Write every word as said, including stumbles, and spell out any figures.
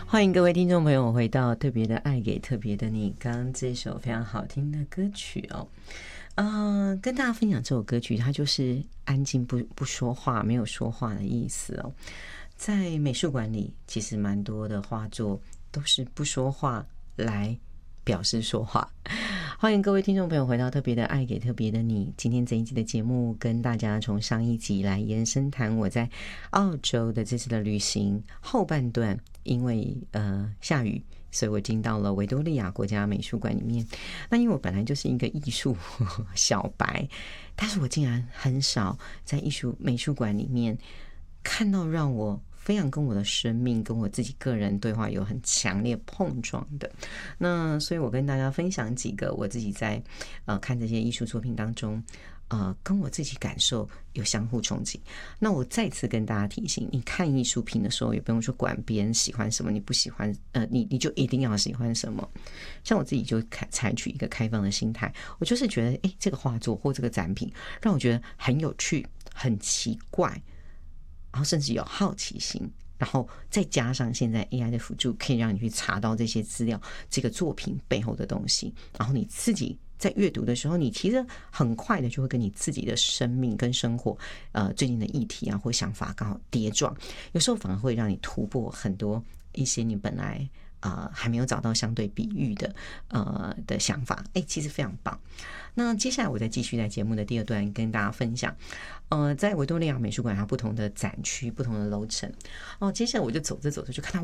欢迎各位听众朋友回到特别的爱给特别的你。刚刚这首非常好听的歌曲哦，呃，跟大家分享这首歌曲，它就是安静不不说话，没有说话的意思哦。在美术馆里，其实蛮多的画作都是不说话来表示说话。欢迎各位听众朋友回到特别的爱给特别的你。今天这一集的节目跟大家从上一集来延伸谈我在澳洲的这次的旅行后半段，因为呃下雨，所以我进到了维多利亚国家美术馆里面。那因为我本来就是一个艺术小白，但是我竟然很少在艺术美术馆里面看到让我非常跟我的生命跟我自己个人对话有很强烈碰撞的。那所以我跟大家分享几个我自己在呃看这些艺术作品当中呃跟我自己感受有相互冲击。那我再次跟大家提醒，你看艺术品的时候也不用说管别人喜欢什么，你不喜欢呃你你就一定要喜欢什么。像我自己就采取一个开放的心态，我就是觉得哎这个画作或这个展品让我觉得很有趣很奇怪，然后甚至有好奇心，然后再加上现在 A I 的辅助，可以让你去查到这些资料，这个作品背后的东西，然后你自己在阅读的时候，你其实很快的就会跟你自己的生命跟生活，呃，最近的议题啊或想法刚好叠撞，有时候反而会让你突破很多一些你本来呃还没有找到相对比喻的呃的想法，哎，其实非常棒。那接下来我再继续在节目的第二段跟大家分享，呃，在维多利亚美术馆它不同的展区、不同的楼层。哦，接下来我就走着走着就看到